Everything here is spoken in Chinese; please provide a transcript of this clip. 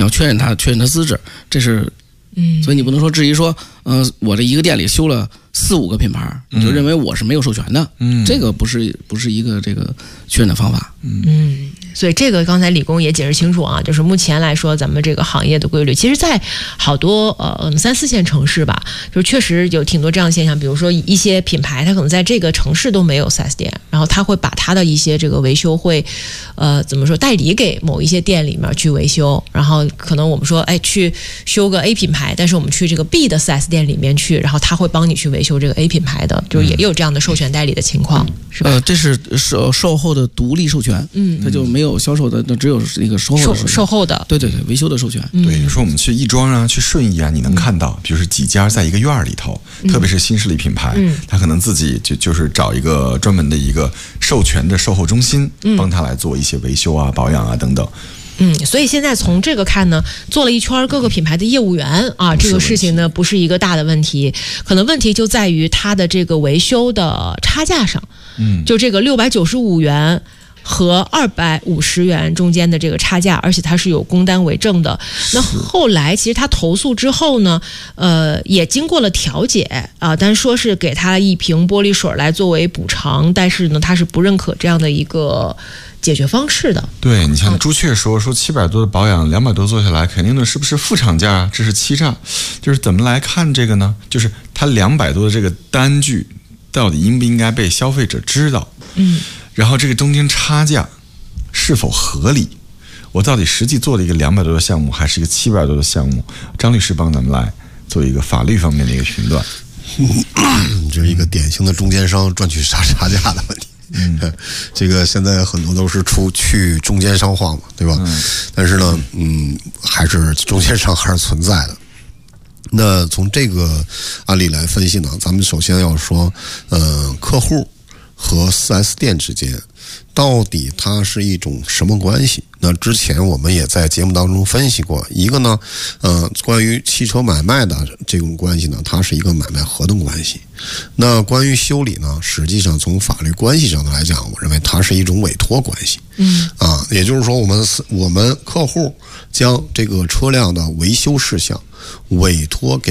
要确认他资质，这是。所以你不能说质疑说，我这一个店里修了4、5个品牌，你就认为我是没有授权的，这个不是一个这个确认的方法。 所以这个刚才李工也解释清楚啊，就是目前来说咱们这个行业的规律，其实在好多3、4线城市吧，就是确实有挺多这样的现象，比如说一些品牌它可能在这个城市都没有 4S 店，然后它会把它的一些这个维修会怎么说代理给某一些店里面去维修，然后可能我们说去修个 A 品牌，但是我们去这个 B 的 4S 店里面去，然后他会帮你去维修这个 A 品牌的，就是也有这样的授权代理的情况，是吧？ 这是售后的独立授权，它就没有销售的，那只有那个售后的，对，维修的授权。 对，有时候我们去亦庄啊，去顺义啊，你能看到，比如说几家在一个院里头，特别是新势力品牌，他可能自己就是找一个专门的一个授权的售后中心，帮他来做一些维修啊、保养啊等等。 所以现在从这个看呢，做了一圈各个品牌的业务员啊，这个事情呢不是一个大的问题，可能问题就在于它的这个维修的差价上，就这个695元和250元中间的这个差价，而且它是有工单为证的。那后来其实他投诉之后呢，也经过了调解啊，但说是给他1瓶玻璃水来作为补偿，但是呢他是不认可这样的一个解决方式的。 对，你像朱雀说700多的保养，200多做下来，肯定的是不是副厂价啊？这是欺诈，就是怎么来看这个呢？就是他200多的这个单据到底应不应该被消费者知道？然后这个中间差价是否合理？我到底实际做了一个200多的项目，还是一个700多的项目？张律师帮咱们来做一个法律方面的一个评断。 这是一个典型的中间商赚取差价的问题。这个现在很多都是去中间商化嘛，对吧？但是呢，还是中间商还是存在的。那从这个案例来分析呢，咱们首先要说，客户和 4S 店之间到底它是一种什么关系？那之前我们也在节目当中分析过，一个呢，关于汽车买卖的这种关系呢，它是一个买卖合同关系。那关于修理呢，实际上从法律关系上来讲，我认为它是一种委托关系。也就是说，我们客户将这个车辆的维修事项委托给